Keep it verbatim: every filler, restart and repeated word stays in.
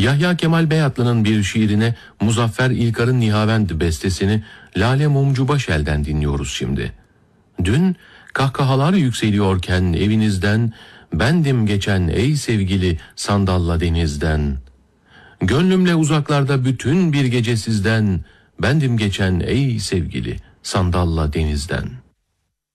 Yahya Kemal Beyatlı'nın bir şiirine Muzaffer İlkar'ın Nihavend bestesini Lale Mumcu Başel'den dinliyoruz şimdi. Dün kahkahalar yükseliyorken evinizden, bendim geçen ey sevgili sandalla denizden. Gönlümle uzaklarda bütün bir gece sizden, bendim geçen ey sevgili sandalla denizden.